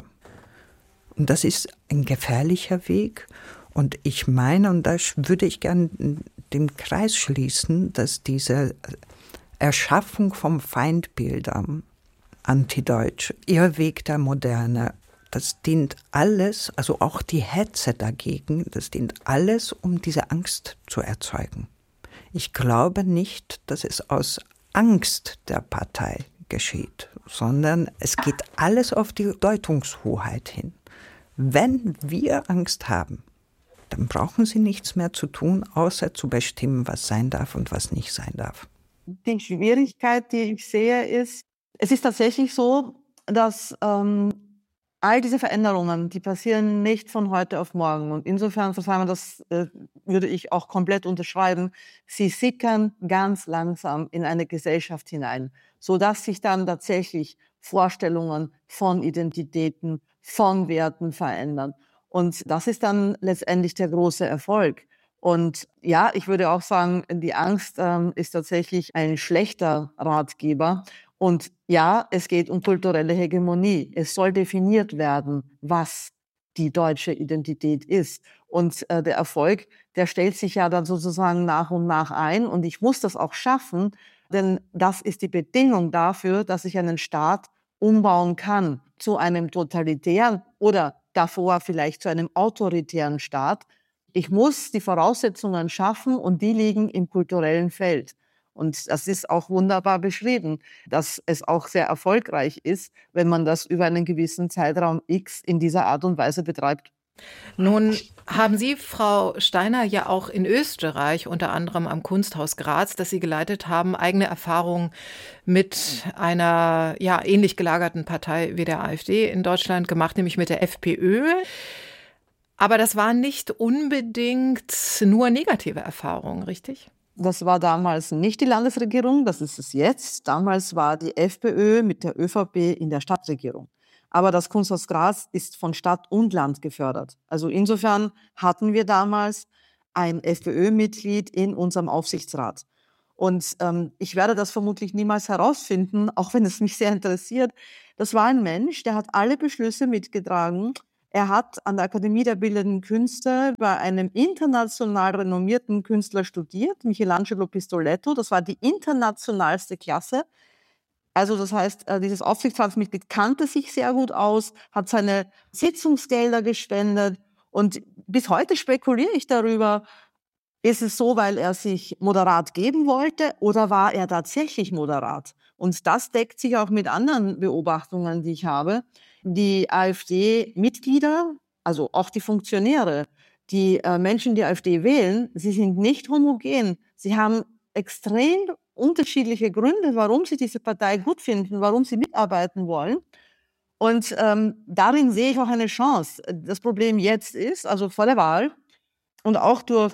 Und das ist ein gefährlicher Weg. Und ich meine, und da würde ich gerne den Kreis schließen, dass diese Erschaffung von Feindbildern, antideutsch, Irrweg der Moderne. Das dient alles, also auch die Hetze dagegen, das dient alles, um diese Angst zu erzeugen. Ich glaube nicht, dass es aus Angst der Partei geschieht, sondern es geht alles auf die Deutungshoheit hin. Wenn wir Angst haben, dann brauchen sie nichts mehr zu tun, außer zu bestimmen, was sein darf und was nicht sein darf. Die Schwierigkeit, die ich sehe, ist, es ist tatsächlich so, dass ähm, all diese Veränderungen, die passieren nicht von heute auf morgen. Und insofern, das äh, würde ich auch komplett unterschreiben, sie sickern ganz langsam in eine Gesellschaft hinein, sodass sich dann tatsächlich Vorstellungen von Identitäten, von Werten verändern. Und das ist dann letztendlich der große Erfolg. Und ja, ich würde auch sagen, die Angst ähm, ist tatsächlich ein schlechter Ratgeber. Und ja, es geht um kulturelle Hegemonie. Es soll definiert werden, was die deutsche Identität ist. Und äh, der Erfolg, der stellt sich ja dann sozusagen nach und nach ein. Und ich muss das auch schaffen, denn das ist die Bedingung dafür, dass ich einen Staat umbauen kann zu einem totalitären oder davor vielleicht zu einem autoritären Staat. Ich muss die Voraussetzungen schaffen und die liegen im kulturellen Feld. Und das ist auch wunderbar beschrieben, dass es auch sehr erfolgreich ist, wenn man das über einen gewissen Zeitraum X in dieser Art und Weise betreibt. Nun haben Sie, Frau Steiner, ja auch in Österreich, unter anderem am Kunsthaus Graz, das Sie geleitet haben, eigene Erfahrungen mit einer ja, ähnlich gelagerten Partei wie der AfD in Deutschland gemacht, nämlich mit der FPÖ. Aber das waren nicht unbedingt nur negative Erfahrungen, richtig? Das war damals nicht die Landesregierung, das ist es jetzt. Damals war die FPÖ mit der ÖVP in der Stadtregierung. Aber das Kunsthaus Graz ist von Stadt und Land gefördert. Also insofern hatten wir damals ein FPÖ-Mitglied in unserem Aufsichtsrat. Und ähm, ich werde das vermutlich niemals herausfinden, auch wenn es mich sehr interessiert. Das war ein Mensch, der hat alle Beschlüsse mitgetragen. Er hat an der Akademie der Bildenden Künste bei einem international renommierten Künstler studiert, Michelangelo Pistoletto. Das war die internationalste Klasse. Also das heißt, dieses Aufsichtsratsmitglied kannte sich sehr gut aus, hat seine Sitzungsgelder gespendet. Und bis heute spekuliere ich darüber, ist es so, weil er sich moderat geben wollte oder war er tatsächlich moderat? Und das deckt sich auch mit anderen Beobachtungen, die ich habe. Die AfD-Mitglieder, also auch die Funktionäre, die äh, Menschen, die AfD wählen, sie sind nicht homogen. Sie haben extrem unterschiedliche Gründe, warum sie diese Partei gut finden, warum sie mitarbeiten wollen. Und ähm, darin sehe ich auch eine Chance. Das Problem jetzt ist, also vor der Wahl und auch durch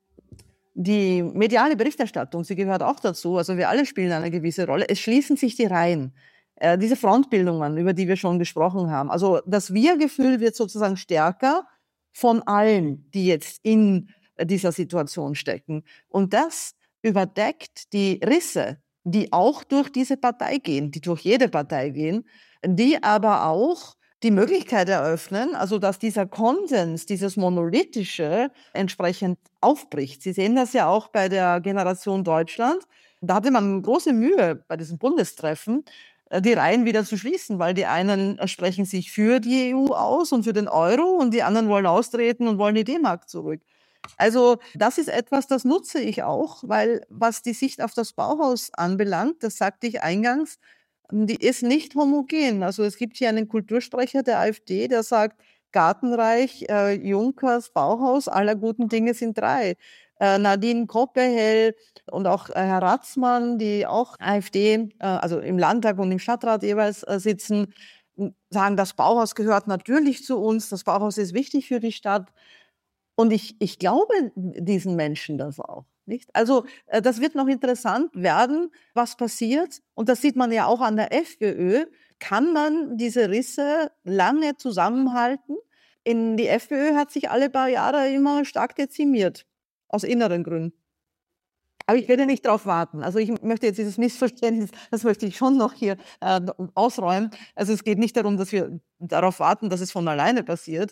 die mediale Berichterstattung, sie gehört auch dazu, also wir alle spielen eine gewisse Rolle, es schließen sich die Reihen. Äh, diese Frontbildungen, über die wir schon gesprochen haben. Also das Wir-Gefühl wird sozusagen stärker von allen, die jetzt in dieser Situation stecken. Und das überdeckt die Risse, die auch durch diese Partei gehen, die durch jede Partei gehen, die aber auch die Möglichkeit eröffnen, also dass dieser Konsens, dieses Monolithische entsprechend aufbricht. Sie sehen das ja auch bei der Generation Deutschland. Da hatte man große Mühe bei diesem Bundestreffen, die Reihen wieder zu schließen, weil die einen sprechen sich für die E U aus und für den Euro und die anderen wollen austreten und wollen die D-Mark zurück. Also das ist etwas, das nutze ich auch, weil was die Sicht auf das Bauhaus anbelangt, das sagte ich eingangs, die ist nicht homogen. Also es gibt hier einen Kultursprecher der AfD, der sagt, Gartenreich, äh, Junkers, Bauhaus, aller guten Dinge sind drei. Äh, Nadine Koppehell und auch äh, Herr Ratzmann, die auch AfD, äh, also im Landtag und im Stadtrat jeweils äh, sitzen, sagen, das Bauhaus gehört natürlich zu uns, das Bauhaus ist wichtig für die Stadt. Und ich, ich glaube diesen Menschen das auch. Nicht? Also äh, das wird noch interessant werden, was passiert. Und das sieht man ja auch an der FPÖ. Kann man diese Risse lange zusammenhalten? In die FPÖ hat sich alle paar Jahre immer stark dezimiert, aus inneren Gründen. Aber ich werde nicht darauf warten. Also ich möchte jetzt dieses Missverständnis, das möchte ich schon noch hier äh, ausräumen. Also es geht nicht darum, dass wir darauf warten, dass es von alleine passiert.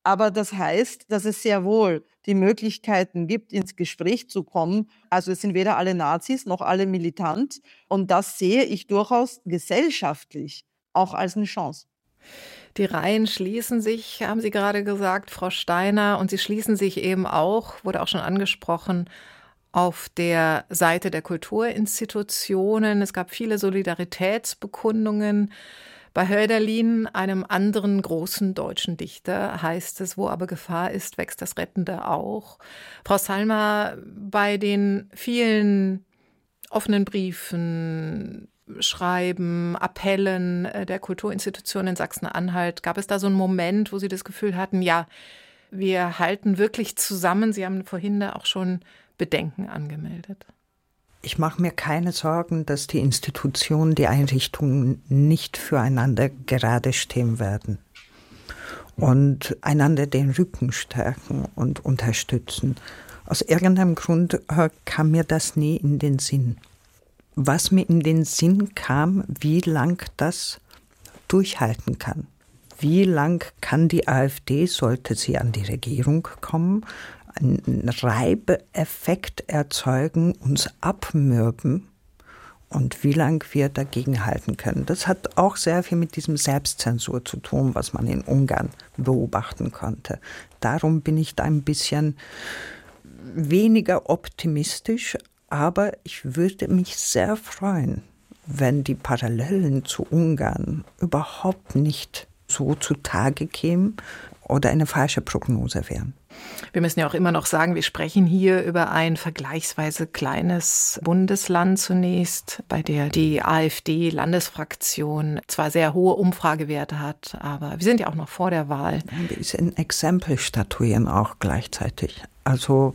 Aber das heißt, dass es sehr wohl die Möglichkeiten gibt, ins Gespräch zu kommen. Also es sind weder alle Nazis noch alle militant. Und das sehe ich durchaus gesellschaftlich auch als eine Chance. Die Reihen schließen sich, haben Sie gerade gesagt, Frau Steiner, und sie schließen sich eben auch, wurde auch schon angesprochen, auf der Seite der Kulturinstitutionen. Es gab viele Solidaritätsbekundungen. Bei Hölderlin, einem anderen großen deutschen Dichter, heißt es, wo aber Gefahr ist, wächst das Rettende auch. Frau Salma, bei den vielen offenen Briefen, Schreiben, Appellen der Kulturinstitutionen in Sachsen-Anhalt, gab es da so einen Moment, wo Sie das Gefühl hatten, ja, wir halten wirklich zusammen? Sie haben vorhin da auch schon Bedenken angemeldet. Ich mache mir keine Sorgen, dass die Institutionen, die Einrichtungen nicht füreinander gerade stehen werden und einander den Rücken stärken und unterstützen. Aus irgendeinem Grund kam mir das nie in den Sinn. Was mir in den Sinn kam, wie lang das durchhalten kann. Wie lang kann die AfD, sollte sie an die Regierung kommen, einen Reibeeffekt erzeugen, uns abmürben und wie lange wir dagegen halten können. Das hat auch sehr viel mit diesem Selbstzensur zu tun, was man in Ungarn beobachten konnte. Darum bin ich da ein bisschen weniger optimistisch, aber ich würde mich sehr freuen, wenn die Parallelen zu Ungarn überhaupt nicht so zutage kämen oder eine falsche Prognose wären. Wir müssen ja auch immer noch sagen, wir sprechen hier über ein vergleichsweise kleines Bundesland zunächst, bei der die AfD-Landesfraktion zwar sehr hohe Umfragewerte hat, aber wir sind ja auch noch vor der Wahl. Wir sind ein Exempel statuieren auch gleichzeitig. Also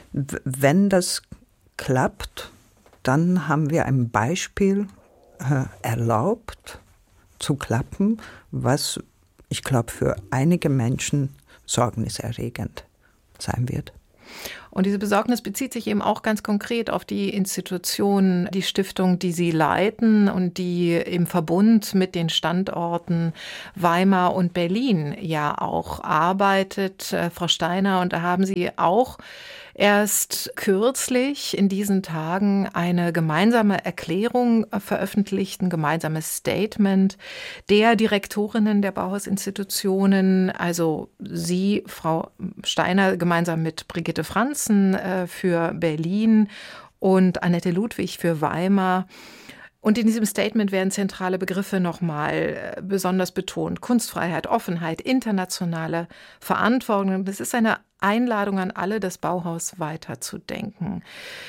wenn das klappt, dann haben wir ein Beispiel äh, erlaubt zu klappen, was ich glaube für einige Menschen sorgniserregend sein wird. Und diese Besorgnis bezieht sich eben auch ganz konkret auf die Institution, die Stiftung, die Sie leiten und die im Verbund mit den Standorten Weimar und Berlin ja auch arbeitet. Frau Steiner, und da haben Sie auch erst kürzlich in diesen Tagen eine gemeinsame Erklärung veröffentlicht, ein gemeinsames Statement der Direktorinnen der Bauhaus-Institutionen, also Sie, Frau Steiner, gemeinsam mit Brigitte Franzen äh, für Berlin und Annette Ludwig für Weimar. Und in diesem Statement werden zentrale Begriffe nochmal besonders betont. Kunstfreiheit, Offenheit, internationale Verantwortung. Das ist eine Einladung an alle, das Bauhaus weiterzudenken.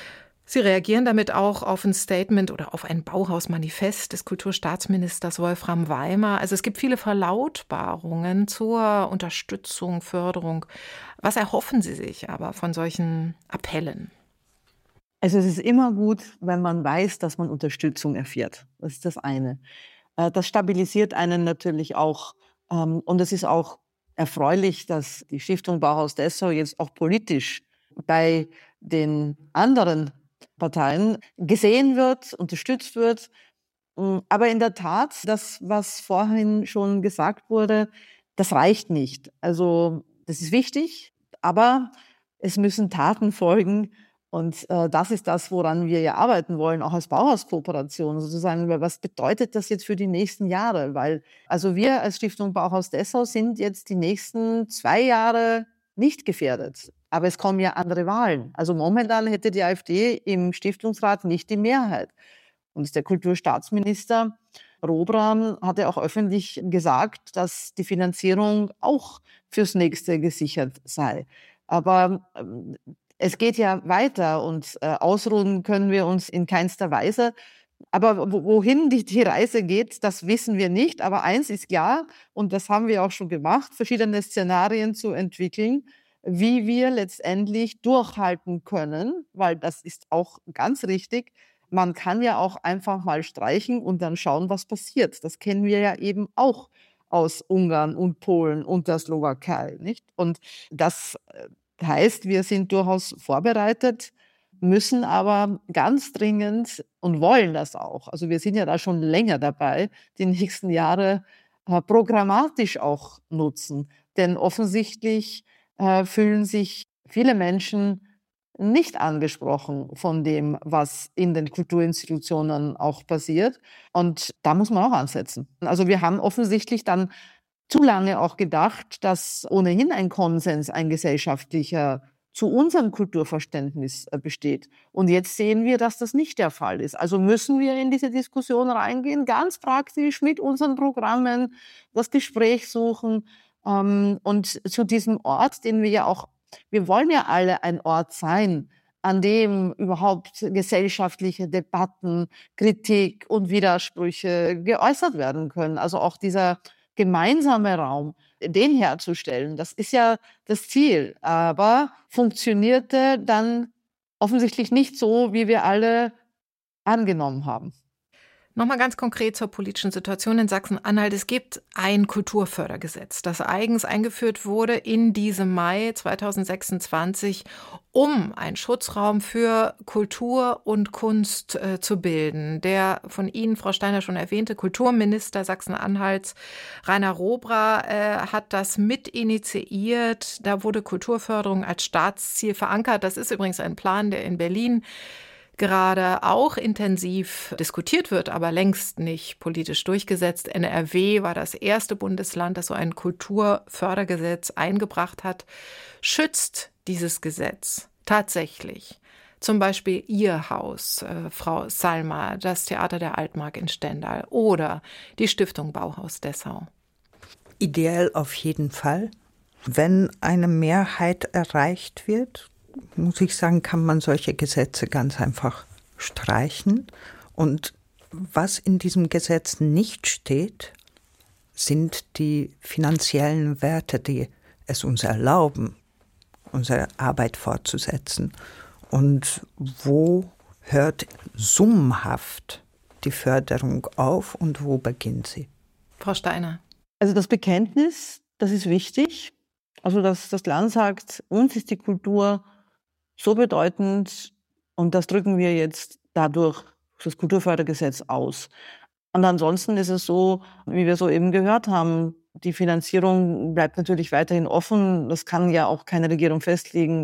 Sie reagieren damit auch auf ein Statement oder auf ein Bauhausmanifest des Kulturstaatsministers Wolfram Weimar. Also es gibt viele Verlautbarungen zur Unterstützung, Förderung. Was erhoffen Sie sich aber von solchen Appellen? Also es ist immer gut, wenn man weiß, dass man Unterstützung erfährt. Das ist das eine. Das stabilisiert einen natürlich auch. Und es ist auch erfreulich, dass die Stiftung Bauhaus Dessau jetzt auch politisch bei den anderen Parteien gesehen wird, unterstützt wird. Aber in der Tat, das, was vorhin schon gesagt wurde, das reicht nicht. Also das ist wichtig, aber es müssen Taten folgen. Und äh, das ist das, woran wir ja arbeiten wollen, auch als Bauhauskooperation. Sozusagen, was bedeutet das jetzt für die nächsten Jahre? Weil also wir als Stiftung Bauhaus Dessau sind jetzt die nächsten zwei Jahre nicht gefährdet. Aber es kommen ja andere Wahlen. Also momentan hätte die AfD im Stiftungsrat nicht die Mehrheit. Und der Kulturstaatsminister Robram hatte auch öffentlich gesagt, dass die Finanzierung auch fürs nächste gesichert sei. Aber ähm, es geht ja weiter und äh, ausruhen können wir uns in keinster Weise. Aber wohin die, die Reise geht, das wissen wir nicht. Aber eins ist klar, und das haben wir auch schon gemacht, verschiedene Szenarien zu entwickeln, wie wir letztendlich durchhalten können, weil das ist auch ganz richtig. Man kann ja auch einfach mal streichen und dann schauen, was passiert. Das kennen wir ja eben auch aus Ungarn und Polen und der Slowakei, nicht? Und das heißt, wir sind durchaus vorbereitet, müssen aber ganz dringend und wollen das auch. Also wir sind ja da schon länger dabei, die nächsten Jahre äh, programmatisch auch nutzen. Denn offensichtlich äh, fühlen sich viele Menschen nicht angesprochen von dem, was in den Kulturinstitutionen auch passiert. Und da muss man auch ansetzen. Also wir haben offensichtlich dann zu lange auch gedacht, dass ohnehin ein Konsens, ein gesellschaftlicher, zu unserem Kulturverständnis besteht. Und jetzt sehen wir, dass das nicht der Fall ist. Also müssen wir in diese Diskussion reingehen, ganz praktisch mit unseren Programmen, das Gespräch suchen ähm, und zu diesem Ort, den wir ja auch, wir wollen ja alle ein Ort sein, an dem überhaupt gesellschaftliche Debatten, Kritik und Widersprüche geäußert werden können. Also auch dieser gemeinsame Raum, den herzustellen, das ist ja das Ziel. Aber funktionierte dann offensichtlich nicht so, wie wir alle angenommen haben. Nochmal ganz konkret zur politischen Situation in Sachsen-Anhalt. Es gibt ein Kulturfördergesetz, das eigens eingeführt wurde in diesem Mai zweitausendsechsundzwanzig, um einen Schutzraum für Kultur und Kunst äh, zu bilden. Der von Ihnen, Frau Steiner, schon erwähnte Kulturminister Sachsen-Anhalts, Rainer Robra, äh, hat das mit initiiert. Da wurde Kulturförderung als Staatsziel verankert. Das ist übrigens ein Plan, der in Berlin gerade auch intensiv diskutiert wird, aber längst nicht politisch durchgesetzt. N R W war das erste Bundesland, das so ein Kulturfördergesetz eingebracht hat. Schützt dieses Gesetz tatsächlich zum Beispiel Ihr Haus, äh, Frau Salma, das Theater der Altmark in Stendal oder die Stiftung Bauhaus Dessau? Ideell auf jeden Fall. Wenn eine Mehrheit erreicht wird, muss ich sagen, kann man solche Gesetze ganz einfach streichen. Und was in diesem Gesetz nicht steht, sind die finanziellen Werte, die es uns erlauben, unsere Arbeit fortzusetzen. Und wo hört summenhaft die Förderung auf und wo beginnt sie? Frau Steiner. Also das Bekenntnis, das ist wichtig. Also dass das Land sagt, uns ist die Kultur so bedeutend und das drücken wir jetzt dadurch das Kulturfördergesetz aus. Und ansonsten ist es so, wie wir soeben gehört haben, die Finanzierung bleibt natürlich weiterhin offen. Das kann ja auch keine Regierung festlegen,